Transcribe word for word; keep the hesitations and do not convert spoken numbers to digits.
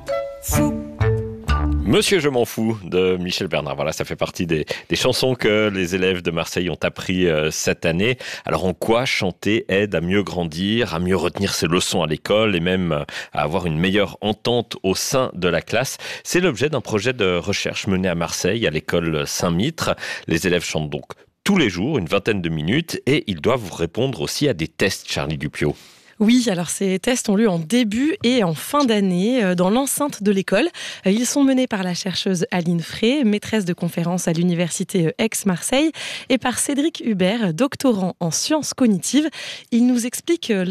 Monsieur Je m'en fous de Michel Bernard. Voilà, ça fait partie des, des chansons que les élèves de Marseille ont appris euh, cette année. Alors en quoi chanter aide à mieux grandir, à mieux retenir ses leçons à l'école et même euh, à avoir une meilleure entente au sein de la classe? C'est l'objet d'un projet de recherche mené à Marseille, à l'école Saint-Mitre. Les élèves chantent donc tous les jours, une vingtaine de minutes, et ils doivent répondre aussi à des tests, Charlie Dupiot. Oui, alors ces tests ont lieu en début et en fin d'année dans l'enceinte de l'école. Ils sont menés par la chercheuse Aline Frey, maîtresse de conférences à l'université Aix-Marseille, et par Cédric Hubert, doctorant en sciences cognitives. Il nous explique